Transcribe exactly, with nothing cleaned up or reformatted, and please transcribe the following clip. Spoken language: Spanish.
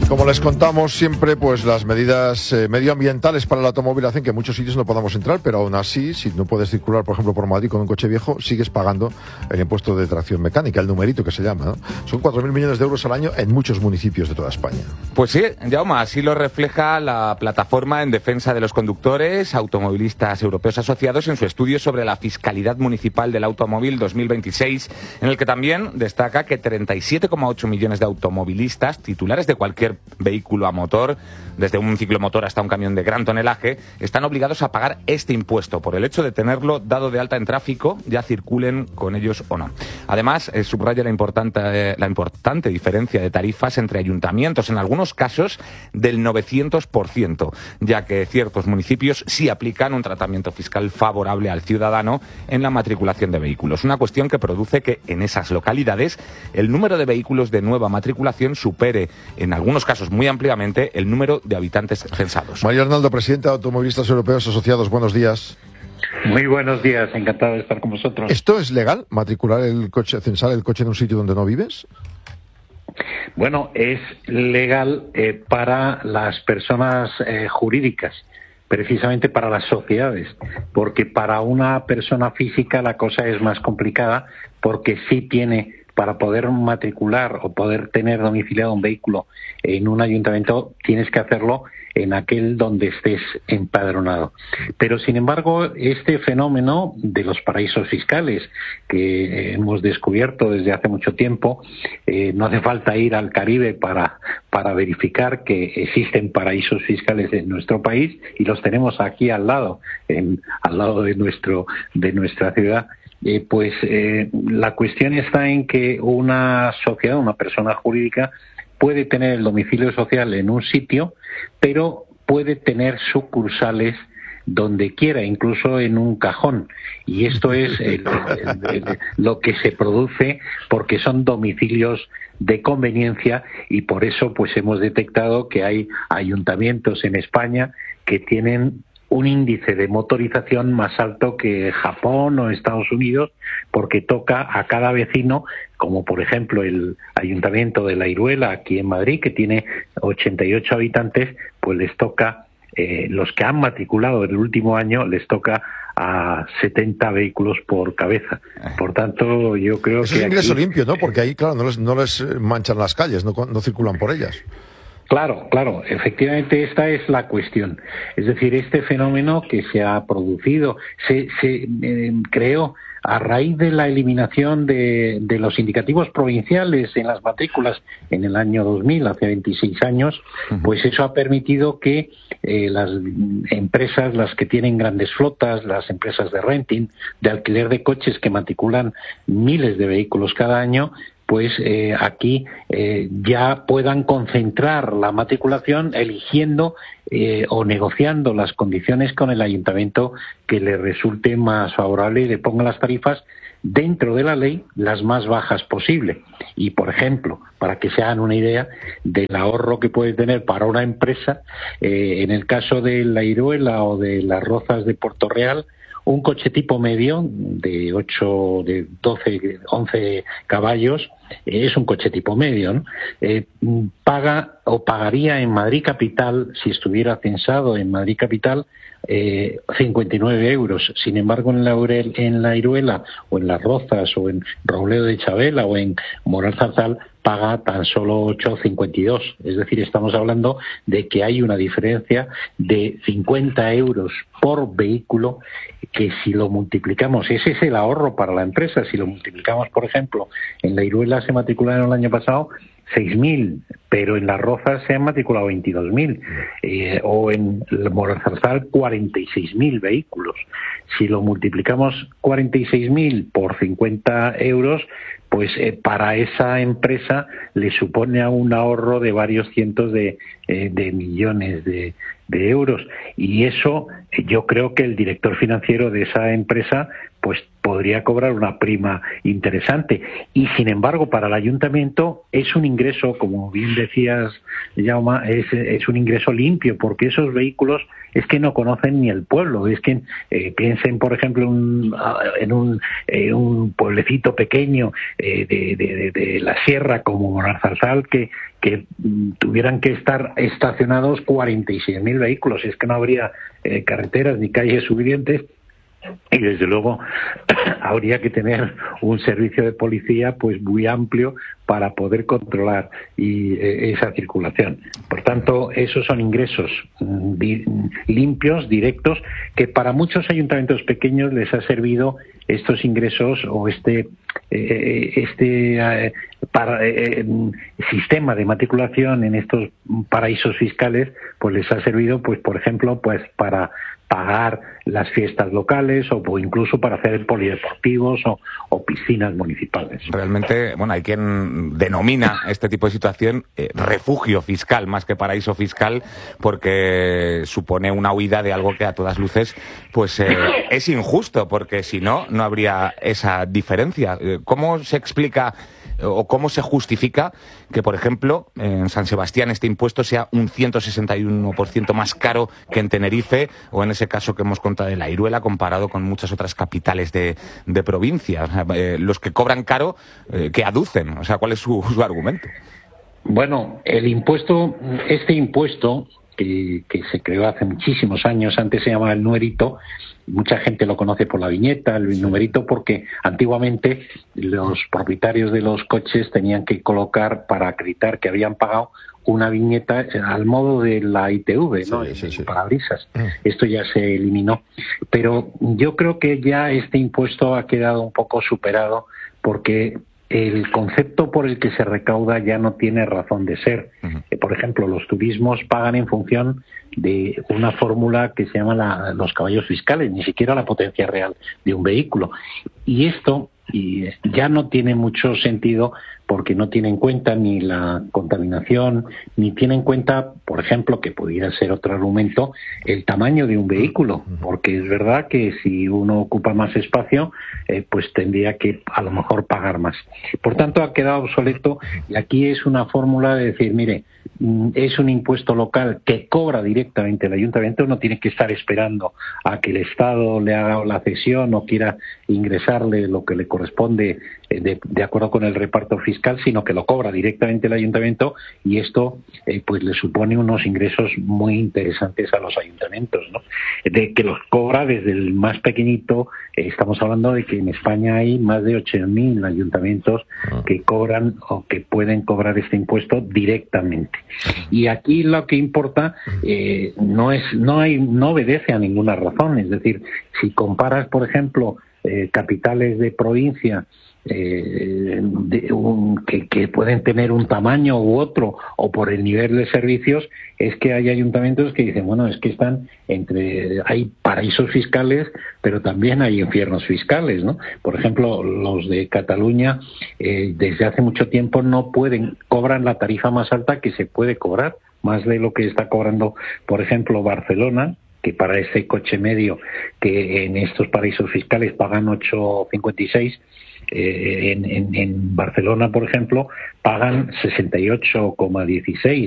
Como les contamos siempre, pues las medidas eh, medioambientales para el automóvil hacen que en muchos sitios no podamos entrar, pero aún así, si no puedes circular, por ejemplo, por Madrid con un coche viejo, sigues pagando el impuesto de tracción mecánica, el numerito que se llama, ¿no? Son cuatro mil millones de euros al año en muchos municipios de toda España. Pues sí, Jaume, así lo refleja la plataforma en defensa de los conductores automovilistas europeos asociados en su estudio sobre la fiscalidad municipal del automóvil dos mil veintiséis, en el que también destaca que treinta y siete coma ocho millones de automovilistas titulares de cualquier vehículo a motor, desde un ciclomotor hasta un camión de gran tonelaje, están obligados a pagar este impuesto por el hecho de tenerlo dado de alta en tráfico, ya circulen con ellos o no. Además, eh, subraya la importante, eh, la importante diferencia de tarifas entre ayuntamientos, en algunos casos del novecientos por ciento, ya que ciertos municipios sí aplican un tratamiento fiscal favorable al ciudadano en la matriculación de vehículos. Una cuestión que produce que en esas localidades el número de vehículos de nueva matriculación supere, en algunos casos muy ampliamente, el número de habitantes censados. Mario Arnaldo, presidente de Automovilistas Europeos Asociados, buenos días. Muy buenos días, encantado de estar con vosotros. ¿Esto es legal, matricular el coche, censar el coche en un sitio donde no vives? Bueno, es legal eh, para las personas eh, jurídicas, precisamente para las sociedades, porque para una persona física la cosa es más complicada, porque sí tiene, para poder matricular o poder tener domiciliado un vehículo en un ayuntamiento, tienes que hacerlo en aquel donde estés empadronado. Pero, sin embargo, este fenómeno de los paraísos fiscales que hemos descubierto desde hace mucho tiempo, eh, no hace falta ir al Caribe para, para verificar que existen paraísos fiscales en nuestro país, y los tenemos aquí al lado, en, al lado de nuestro, de nuestra ciudad. Eh, pues eh, la cuestión está en que una sociedad, una persona jurídica, puede tener el domicilio social en un sitio, pero puede tener sucursales donde quiera, incluso en un cajón. Y esto es el, el, el, lo que se produce porque son domicilios de conveniencia, y por eso pues hemos detectado que hay ayuntamientos en España que tienen un índice de motorización más alto que Japón o Estados Unidos, porque toca a cada vecino, como por ejemplo el Ayuntamiento de La Iruela, aquí en Madrid, que tiene ochenta y ocho habitantes, pues les toca, eh, los que han matriculado en el último año, les toca a setenta vehículos por cabeza. Por tanto, yo creo Eso que... es ingreso aquí, limpio, ¿no? Porque ahí, claro, no les, no les manchan las calles, no, no circulan por ellas. Claro, claro, efectivamente esta es la cuestión. Es decir, este fenómeno que se ha producido se, se eh, creó a raíz de la eliminación de, de los indicativos provinciales en las matrículas en el año dos mil, hace veintiséis años, pues eso ha permitido que eh, las empresas, las que tienen grandes flotas, las empresas de renting, de alquiler de coches que matriculan miles de vehículos cada año, pues eh, aquí eh, ya puedan concentrar la matriculación eligiendo eh, o negociando las condiciones con el ayuntamiento que le resulte más favorable y le ponga las tarifas dentro de la ley las más bajas posible. Y, por ejemplo, para que se hagan una idea del ahorro que puede tener para una empresa, eh, en el caso de La Iruela o de Las Rozas de Puerto Real, un coche tipo medio de ocho, de doce, once caballos, eh, es un coche tipo medio, ¿no? Eh, paga o pagaría en Madrid Capital, si estuviera censado en Madrid Capital, eh, cincuenta y nueve euros. Sin embargo, en la, en la Iruela o en Las Rozas o en Robledo de Chabela o en Moral Zarzal paga tan solo ocho coma cincuenta y dos. Es decir, estamos hablando de que hay una diferencia de cincuenta euros por vehículo, que si lo multiplicamos, ese es el ahorro para la empresa. Si lo multiplicamos, por ejemplo, en la Iruela se matricularon el año pasado seis mil, pero en Las Rozas se han matriculado veintidós mil, eh, o en Moralzarzal cuarenta y seis mil vehículos. Si lo multiplicamos cuarenta y seis mil por cincuenta euros, pues eh, para esa empresa le supone a un ahorro de varios cientos de, eh, de millones de, de euros. Y eso, eh, yo creo que el director financiero de esa empresa pues podría cobrar una prima interesante. Y, sin embargo, para el ayuntamiento es un ingreso, como bien decías, Jaume, es, es un ingreso limpio, porque esos vehículos es que no conocen ni el pueblo. Es que eh, piensen, por ejemplo, en un, en un, eh, un pueblecito pequeño eh, de, de, de, de la sierra como Moralzarzal, que, que que mm, tuvieran que estar estacionados cuarenta y seis mil vehículos. Es que no habría eh, carreteras ni calles suficientes. Y desde luego habría que tener un servicio de policía pues muy amplio para poder controlar y, eh, esa circulación. Por tanto, esos son ingresos mm, di, limpios, directos, que para muchos ayuntamientos pequeños les ha servido estos ingresos o este eh, este eh, para, eh, sistema de matriculación en estos paraísos fiscales, pues les ha servido, pues por ejemplo, pues para pagar las fiestas locales o, o incluso para hacer polideportivos o, o piscinas municipales. Realmente, bueno, hay quien denomina este tipo de situación eh, refugio fiscal más que paraíso fiscal, porque supone una huida de algo que a todas luces pues eh, es injusto, porque si no, no habría esa diferencia. ¿Cómo se explica o cómo se justifica que, por ejemplo, en San Sebastián este impuesto sea un ciento sesenta y uno por ciento más caro que en Tenerife, o en ese caso que hemos contado de la Iruela, comparado con muchas otras capitales de, de provincia? O sea, eh, los que cobran caro, eh, ¿qué aducen? O sea, ¿cuál es su, su argumento? Bueno, el impuesto, este impuesto que, que se creó hace muchísimos años, antes se llamaba el numerito. Mucha gente lo conoce por la viñeta, el numerito, porque antiguamente los propietarios de los coches tenían que colocar para acreditar que habían pagado una viñeta al modo de la I T V, ¿no? Sí, sí, sí. Parabrisas. Esto ya se eliminó. Pero yo creo que ya este impuesto ha quedado un poco superado, porque el concepto por el que se recauda ya no tiene razón de ser. Uh-huh. Eh, por ejemplo, los turismos pagan en función de una fórmula que se llama la, los caballos fiscales, ni siquiera la potencia real de un vehículo. Y esto y ya no tiene mucho sentido, porque no tiene en cuenta ni la contaminación, ni tiene en cuenta, por ejemplo, que pudiera ser otro argumento, el tamaño de un vehículo, porque es verdad que si uno ocupa más espacio, eh, pues tendría que a lo mejor pagar más. Por tanto, ha quedado obsoleto, y aquí es una fórmula de decir, mire, es un impuesto local que cobra directamente el ayuntamiento, no tiene que estar esperando a que el Estado le haga la cesión o quiera ingresarle lo que le corresponde de, de acuerdo con el reparto fiscal, sino que lo cobra directamente el ayuntamiento, y esto eh, pues le supone unos ingresos muy interesantes a los ayuntamientos, ¿no? De que los cobra desde el más pequeñito. Eh, estamos hablando de que en España hay más de ocho mil ayuntamientos que cobran o que pueden cobrar este impuesto directamente. Y aquí lo que importa eh, no es no hay no obedece a ninguna razón. Es decir, si comparas, por ejemplo, eh, capitales de provincia eh, de un, que, que pueden tener un tamaño u otro, o por el nivel de servicios, es que hay ayuntamientos que dicen, bueno, es que están entre, hay paraísos fiscales, pero también hay infiernos fiscales, ¿no? Por ejemplo, los de Cataluña eh, desde hace mucho tiempo no pueden, cobran la tarifa más alta que se puede cobrar, más de lo que está cobrando, por ejemplo, Barcelona, que para ese coche medio que en estos paraísos fiscales pagan ocho cincuenta y seis, eh, en, en, en Barcelona, por ejemplo, pagan sesenta y ocho coma dieciséis.